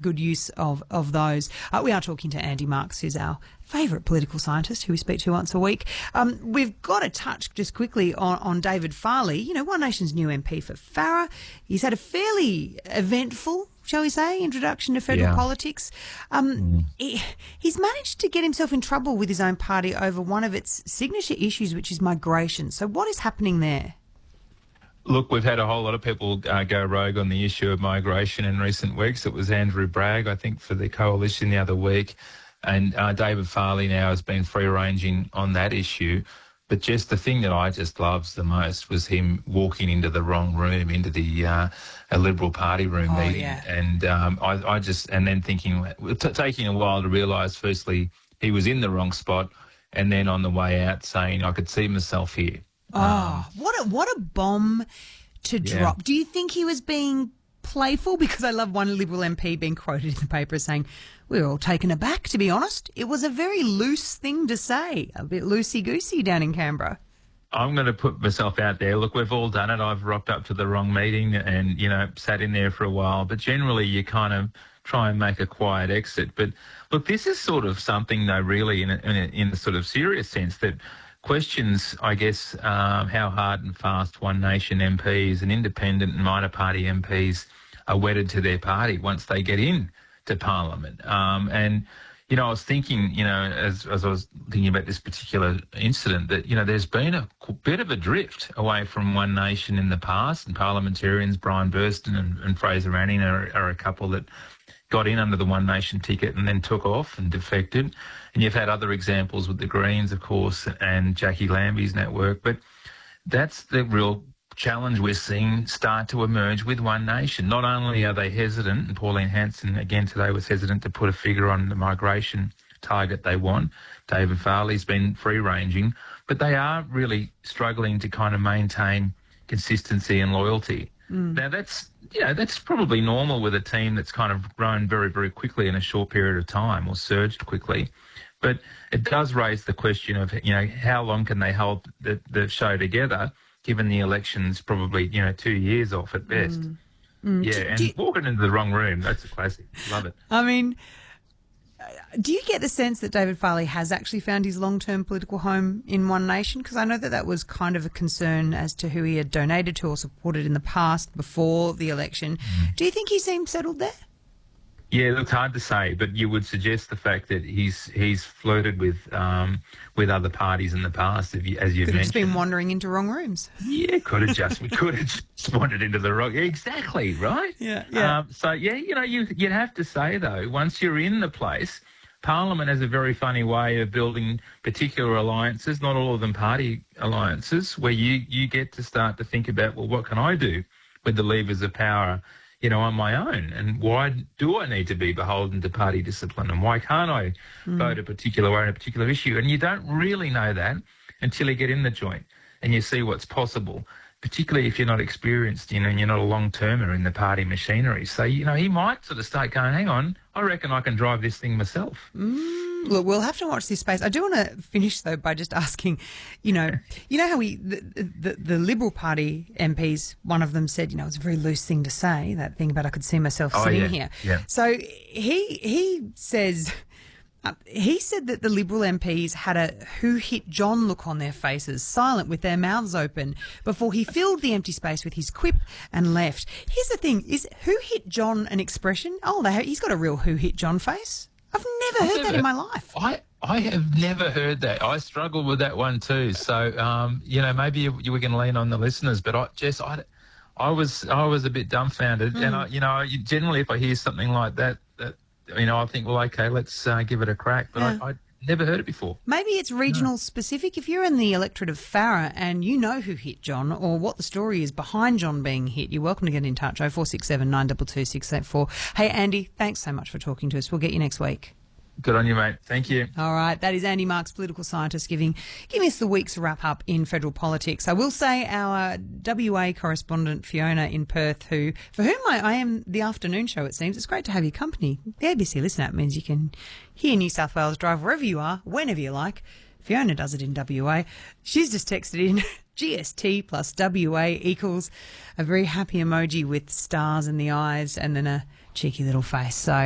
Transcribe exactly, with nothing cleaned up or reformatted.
good use of, of those. Uh, we are talking to Andy Marks, who's our favourite political scientist who we speak to once a week. Um, we've got to touch just quickly on, on David Farley, you know, One Nation's new M P for Farrer. He's had a fairly eventful, shall we say, introduction to federal Yeah. politics. Um, Mm. he, he's managed to get himself in trouble with his own party over one of its signature issues, which is migration. So what is happening there? Look, we've had a whole lot of people uh, go rogue on the issue of migration in recent weeks. It was Andrew Bragg, I think, for the Coalition the other week. And uh, David Farley now has been free-ranging on that issue. But just the thing that I just loved the most was him walking into the wrong room, into the uh, a Liberal Party room Oh, meeting. yeah. And um, I, I just, and then thinking, t- taking a while to realise, firstly, he was in the wrong spot. And then on the way out saying, I could see myself here. Oh, what a what a bomb to Yeah. drop. Do you think he was being playful? Because I love one Liberal M P being quoted in the paper as saying, we were all taken aback, to be honest. It was a very loose thing to say, a bit loosey-goosey down in Canberra. I'm going to put myself out there. Look, we've all done it. I've rocked up to the wrong meeting and, you know, sat in there for a while. But generally you kind of try and make a quiet exit. But look, this is sort of something, though, really in a, in a, in a sort of serious sense that questions, I guess, um, how hard and fast One Nation M Ps and independent and minor party M Ps are wedded to their party once they get in to Parliament. Um, and, you know, I was thinking, you know, as, as I was thinking about this particular incident, that, you know, there's been a bit of a drift away from One Nation in the past, and parliamentarians, Brian Burston and, and Fraser Anning are, are a couple that got in under the One Nation ticket and then took off and defected. And you've had other examples with the Greens, of course, and Jackie Lambie's network. But that's the real challenge we're seeing start to emerge with One Nation. Not only are they hesitant, and Pauline Hanson again today was hesitant to put a figure on the migration target they want. David Farley's been free-ranging, but they are really struggling to kind of maintain consistency and loyalty. Mm. Now that's, you know, that's probably normal with a team that's kind of grown very, very quickly in a short period of time or surged quickly. But it does raise the question of, you know, how long can they hold the, the show together, given the election's probably, you know, two years off at best. Mm. Mm. Yeah, do, and do you, walking into the wrong room, that's a classic. Love it. I mean, do you get the sense that David Farley has actually found his long-term political home in One Nation? Because I know that that was kind of a concern as to who he had donated to or supported in the past before the election. Mm. Do you think he seems settled there? Yeah, it's hard to say, but you would suggest the fact that he's he's flirted with um, with other parties in the past, if you, as you've could have mentioned. just been wandering into wrong rooms. Yeah, could have just we could have just wandered into the wrong. Exactly right. Yeah, yeah. Um, so yeah, you know, you you'd have to say though, once you're in the place, Parliament has a very funny way of building particular alliances. Not all of them party alliances, where you you get to start to think about, well, what can I do with the levers of power, you know, on my own? And why do I need to be beholden to party discipline? And why can't I mm. vote a particular way on a particular issue? And you don't really know that until you get in the joint and you see what's possible, particularly if you're not experienced, you know, and you're not a long-termer in the party machinery. So, you know, he might sort of start going, hang on, I reckon I can drive this thing myself. Mm. Look, we'll have to watch this space. I do want to finish, though, by just asking, you know, you know how we, the, the, the Liberal Party M Ps, one of them said, you know, it's a very loose thing to say, that thing about I could see myself oh, sitting yeah, here. Yeah. So he he says, uh, he said that the Liberal M Ps had a who hit John look on their faces, silent with their mouths open, before he filled the empty space with his quip and left. Here's the thing, is who hit John an expression? Oh, they, he's got a real who hit John face. I've never heard never, that in my life. I, I have never heard that. I struggled with that one too. So, um, you know, maybe you, you can lean on the listeners, but I, Jess, I, I was I was a bit dumbfounded. Mm. And, I, you know, generally if I hear something like that, that you know, I think, well, okay, let's uh, give it a crack. But yeah. I, I never heard it before. Maybe it's regional no. specific. If you're in the electorate of Farrer and you know who hit John or what the story is behind John being hit, you're welcome to get in touch. oh four six seven, nine two two, six eight four. Hey, Andy, thanks so much for talking to us. We'll get you next week. Good on you, mate. Thank you. All right. That is Andy Marks, political scientist, giving, giving us the week's wrap-up in federal politics. I will say our W A correspondent, Fiona in Perth, who for whom I, I am the afternoon show, it seems. It's great to have your company. The A B C Listen app means you can hear New South Wales Drive wherever you are, whenever you like. Fiona does it in W A. She's just texted in G S T plus W A equals a very happy emoji with stars in the eyes and then a cheeky little face. So